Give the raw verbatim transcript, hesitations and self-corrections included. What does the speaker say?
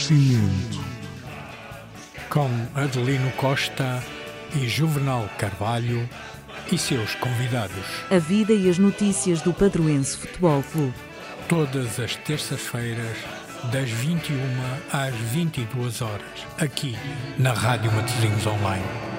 Acontecimento. Com Adelino Costa e Juvenal Carvalho e seus convidados. A vida e as notícias do Padroense Futebol Clube. Todas as terças-feiras, das vinte e uma às vinte e duas horas, aqui na Rádio Matosinhos Online.